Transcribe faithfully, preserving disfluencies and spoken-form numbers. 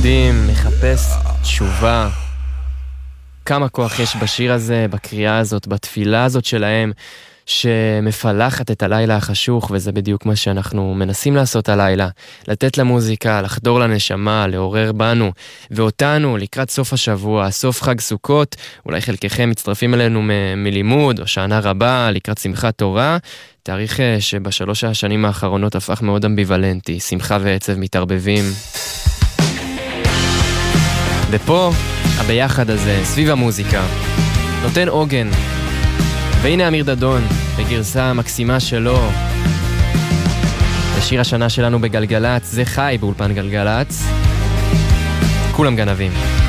יהודים, מחפש תשובה. כמה כוח יש בשיר הזה, בקריאה הזאת, בתפילה הזאת שלהם, שמפלחת את הלילה החשוך, וזה בדיוק מה שאנחנו מנסים לעשות הלילה. לתת למוזיקה, לחדור לנשמה, לעורר בנו, ואותנו לקראת סוף השבוע, סוף חג סוכות, אולי חלקכם מצטרפים אלינו מ- מלימוד, או שנה רבה, לקראת שמחת תורה, תאריך שבשלוש השנים האחרונות הפך מאוד אמביוולנטי, שמחה ועצב מתערבבים. ופה, הביחד הזה, סביב המוזיקה, נותן עוגן. והנה אמיר דדון, בגרסה המקסימה שלו. השיר השנה שלנו בגלגלץ, זה חי באולפן גלגלץ. כולם גנבים.